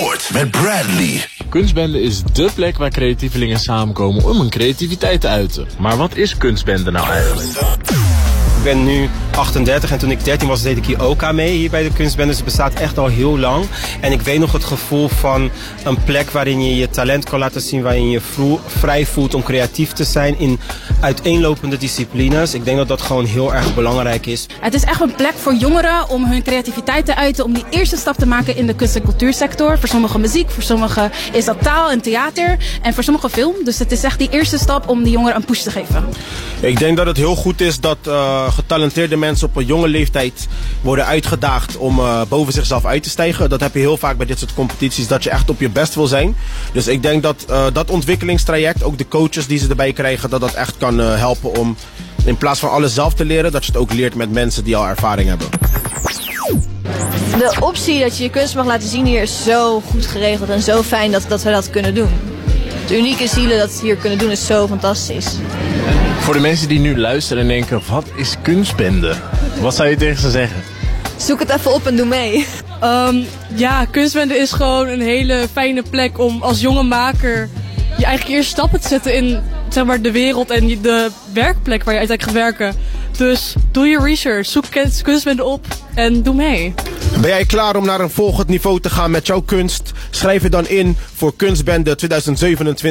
Sport met Bradley. Kunstbende is dé plek waar creatievelingen samenkomen om hun creativiteit te uiten. Maar wat is kunstbende nou eigenlijk? Ik ben nu 38 en toen ik 13 was deed ik hier ook aan mee, hier bij de kunstbende. Dus het bestaat echt al heel lang. En ik weet nog het gevoel van een plek waarin je je talent kan laten zien, waarin je vrij voelt om creatief te zijn in uiteenlopende disciplines. Ik denk dat dat gewoon heel erg belangrijk is. Het is echt een plek voor jongeren om hun creativiteit te uiten, om die eerste stap te maken in de kunst- en cultuursector. Voor sommigen muziek, voor sommigen is dat taal en theater en voor sommigen film. Dus het is echt die eerste stap om die jongeren een push te geven. Ik denk dat het heel goed is dat getalenteerde mensen op een jonge leeftijd worden uitgedaagd om boven zichzelf uit te stijgen. Dat heb je heel vaak bij dit soort competities, dat je echt op je best wil zijn. Dus ik denk dat dat ontwikkelingstraject, ook de coaches die ze erbij krijgen, dat dat echt kan helpen om in plaats van alles zelf te leren, dat je het ook leert met mensen die al ervaring hebben. De optie dat je je kunst mag laten zien hier is zo goed geregeld en zo fijn dat we dat kunnen doen. Het unieke zielen dat we hier kunnen doen is zo fantastisch. Voor de mensen die nu luisteren en denken, wat is kunstbende? Wat zou je tegen ze zeggen? Zoek het even op en doe mee. Ja, kunstbende is gewoon een hele fijne plek om als jonge maker je eigen eerste stappen te zetten in, zeg maar, de wereld en de werkplek waar je uiteindelijk gaat werken. Dus doe je research, zoek kunstbende op en doe mee. Ben jij klaar om naar een volgend niveau te gaan met jouw kunst? Schrijf je dan in voor Kunstbende 2027.